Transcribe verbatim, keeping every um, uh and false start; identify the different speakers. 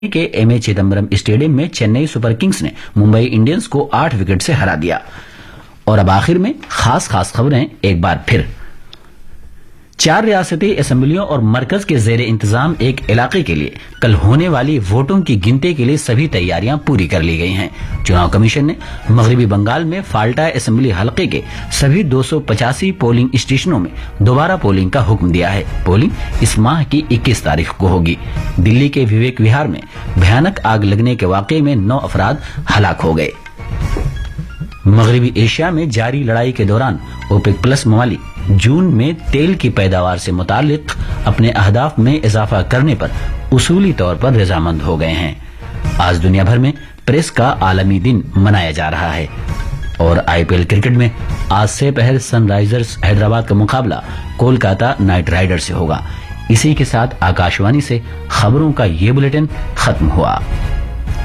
Speaker 1: के M A Chidambaram stadium में Chennai super Kings ने मुंबई इंडियंस को आठ विकेट से हरा दिया। और अब आखिर में खास खास खबरें एक बार फिर। चार रियासती असेंबलियों और मरकज के जेर इंतजाम एक इलाके के लिए कल होने वाली वोटों की गिनती के लिए सभी तैयारियां पूरी कर ली गई हैं। चुनाव कमीशन ने मगरबी बंगाल में फाल्टा असेंबली हलके के सभी दो सौ पचासी पोलिंग स्टेशनों में दोबारा पोलिंग का हुक्म दिया है। पोलिंग इस माह की इक्कीस तारीख को होगी। दिल्ली के विवेक विहार में भयानक आग लगने के वाकये में नौ अफराद हलाक हो गए। मगरबी एशिया में जारी लड़ाई के दौरान ओपेक प्लस ममालिक जून में तेल की पैदावार से मुतालिक अपने अहदाफ में इजाफा करने पर उसूली तौर पर रजामंद हो गए हैं। आज दुनिया भर में प्रेस का आलमी दिन मनाया जा रहा है। और आईपीएल क्रिकेट में आज से पहर सनराइजर्स हैदराबाद का मुकाबला कोलकाता नाइट राइडर्स से होगा। इसी के साथ आकाशवाणी से खबरों का ये बुलेटिन खत्म हुआ।